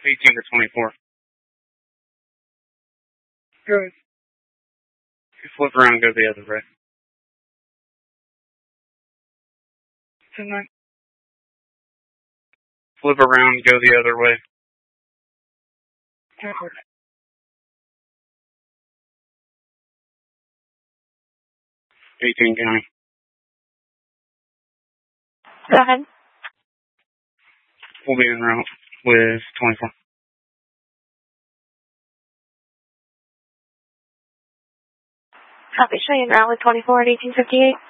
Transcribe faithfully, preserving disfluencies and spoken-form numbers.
eighteen to twenty-four. Good. You flip around, go the other way. ten nine. Flip around, go the other way. Forward. eighteen county. Go ahead. We'll be en route with twenty-four. Copy. Show you en route with twenty-four at eighteen fifty-eight.